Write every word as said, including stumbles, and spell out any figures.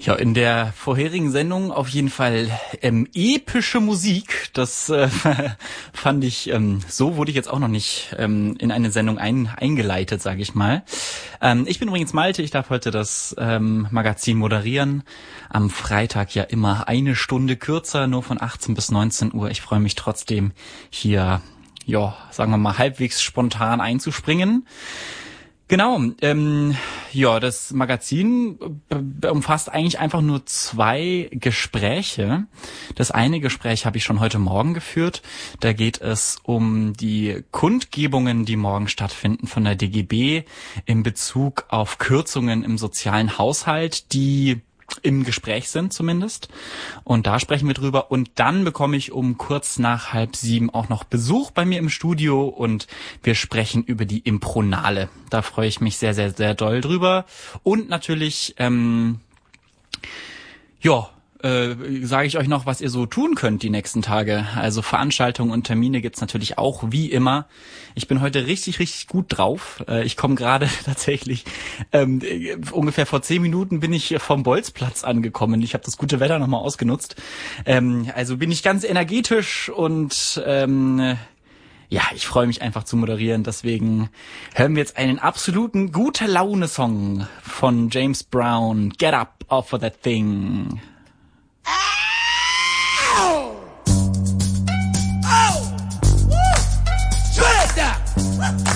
Ja, in der vorherigen Sendung auf jeden Fall ähm, epische Musik. Das äh, fand ich, ähm, so wurde ich jetzt auch noch nicht ähm, in eine Sendung ein, eingeleitet, sage ich mal. Ähm, ich bin übrigens Malte, ich darf heute das ähm, Magazin moderieren. Am Freitag ja immer eine Stunde kürzer, nur von achtzehn bis neunzehn Uhr. Ich freue mich trotzdem hier, ja, sagen wir mal, halbwegs spontan einzuspringen. Genau, ähm, ja, das Magazin b- umfasst eigentlich einfach nur zwei Gespräche. Das eine Gespräch habe ich schon heute Morgen geführt. Da geht es um die Kundgebungen, die morgen stattfinden von der D G B in Bezug auf Kürzungen im sozialen Haushalt, die im Gespräch sind zumindest. Und da sprechen wir drüber. Und dann bekomme ich um kurz nach halb sieben auch noch Besuch bei mir im Studio und wir sprechen über die Impronale. Da freue ich mich sehr, sehr, sehr doll drüber. Und natürlich, ähm, ja, äh, sage ich euch noch, was ihr so tun könnt die nächsten Tage. Also Veranstaltungen und Termine gibt's natürlich auch, wie immer. Ich bin heute richtig, richtig gut drauf. Äh, ich komme gerade tatsächlich, ähm, ungefähr vor zehn Minuten bin ich vom Bolzplatz angekommen. Ich habe das gute Wetter nochmal ausgenutzt. Ähm, also bin ich ganz energetisch und ähm, ja, ich freue mich einfach zu moderieren. Deswegen hören wir jetzt einen absoluten gute Laune-Song von James Brown. Get up off of that thing.